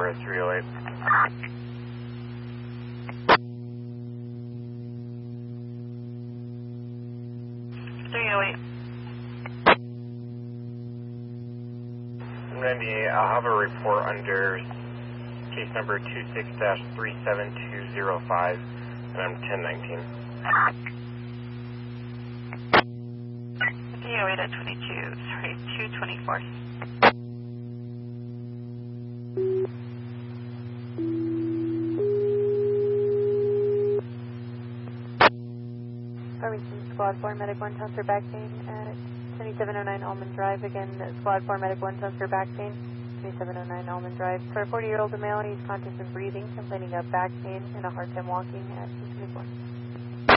4 at 308. 308. 98, I'll have a report under case number 26-37205, and I'm 1019. 308 at 224. Farmington Squad 4, Medic 1, tons for back pain at 2709 Almond Drive. Again, Squad 4, Medic 1, tons for back pain, 2709 Almond Drive. For a 40-year-old male, he's conscious and breathing, complaining of back pain and a hard time walking at 224.